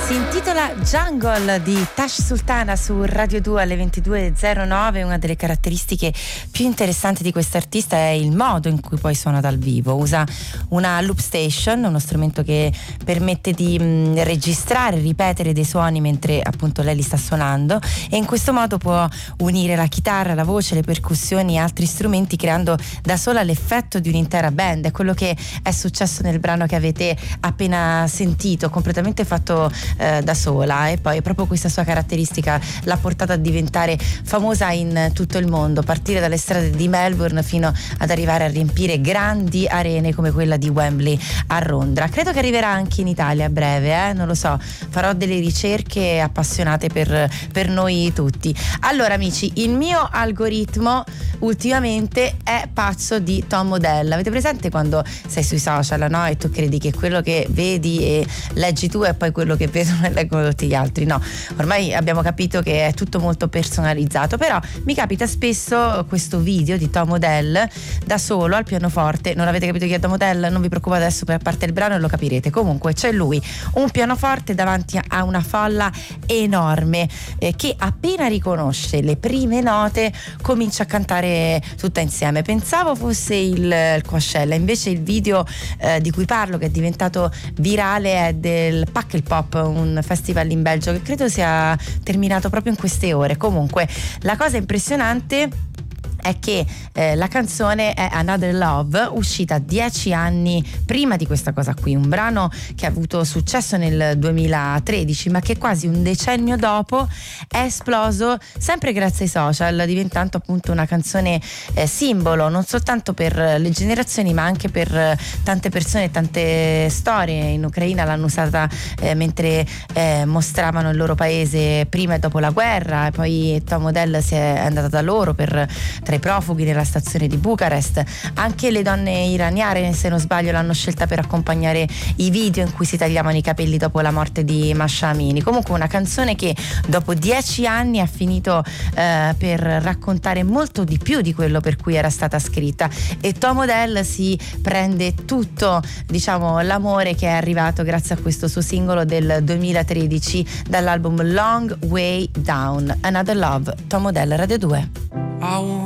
Si intitola Jungle di Tash Sultana su Radio 2 alle 22.09. Una delle caratteristiche più interessanti di quest'artista è il modo in cui poi suona dal vivo. Usa una loop station, uno strumento che permette di registrare, ripetere dei suoni mentre appunto lei li sta suonando, e in questo modo può unire la chitarra, la voce, le percussioni e altri strumenti, creando da sola l'effetto di un'intera band. È quello che è successo nel brano che avete appena sentito, completamente fatto da sola, e poi proprio questa sua caratteristica l'ha portata a diventare famosa in tutto il mondo, partire dalle strade di Melbourne fino ad arrivare a riempire grandi arene come quella di Wembley a Londra. Credo che arriverà anche in Italia a breve, non lo so, farò delle ricerche appassionate per noi tutti. Allora amici, il mio algoritmo ultimamente è pazzo di Tom Odell. Avete presente quando sei sui social, no? E tu credi che quello che vedi e leggi tu è poi quello che vedono e leggono tutti gli altri? No, ormai abbiamo capito che è tutto molto personalizzato, però mi capita spesso questo video di Tom Odell da solo al pianoforte. Non avete capito chi è Tom Odell? Non vi preoccupate, adesso per parte il brano lo capirete. Comunque c'è lui, un pianoforte davanti a una folla enorme, che appena riconosce le prime note comincia a cantare tutta insieme. Pensavo fosse il Coachella, invece il video di cui parlo, che è diventato virale, è del Pukkelpop, un festival in Belgio che credo sia terminato proprio in queste ore. Comunque la cosa impressionante è che la canzone è Another Love, uscita 10 anni prima di questa cosa qui, un brano che ha avuto successo nel 2013, ma che quasi un decennio dopo è esploso sempre grazie ai social, diventando appunto una canzone simbolo non soltanto per le generazioni ma anche per tante persone, tante storie. In Ucraina l'hanno usata mentre mostravano il loro paese prima e dopo la guerra, e poi Tom Odell è andata da loro tra i profughi nella stazione di Bucarest. Anche le donne iraniane, se non sbaglio, l'hanno scelta per accompagnare i video in cui si tagliavano i capelli dopo la morte di Masha Amini. Comunque una canzone che dopo 10 anni ha finito per raccontare molto di più di quello per cui era stata scritta, e Tom Odell si prende tutto, diciamo, l'amore che è arrivato grazie a questo suo singolo del 2013 dall'album Long Way Down. Another Love, Tom Odell, Radio 2.